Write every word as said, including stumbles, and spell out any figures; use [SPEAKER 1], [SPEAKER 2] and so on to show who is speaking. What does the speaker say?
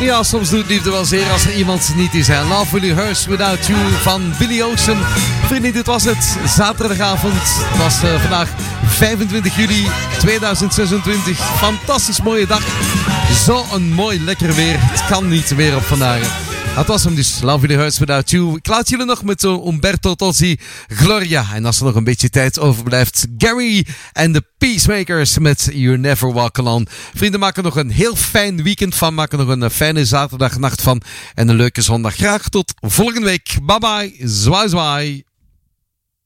[SPEAKER 1] Ja, soms doet liefde wel zeer als er iemand niet is. Hè. Love Will Hurt Without You van Billy Ocean. Vrienden, dit was het. Zaterdagavond. Het was uh, vandaag vijfentwintig juli tweeduizend zesentwintig. Fantastisch mooie dag. Zo'n mooi lekker weer. Het kan niet weer op vandaag. Dat was hem dus. Love Will Hurt Without You. Ik laat jullie nog met uh, Umberto Tozzi, Gloria. En als er nog een beetje tijd overblijft, Gary en de Peacemakers met You Never Walk Alone. Vrienden, maken nog een heel fijn weekend van. Maken nog een fijne zaterdagnacht van. En een leuke zondag. Graag tot volgende week. Bye bye. Zwaai zwaai.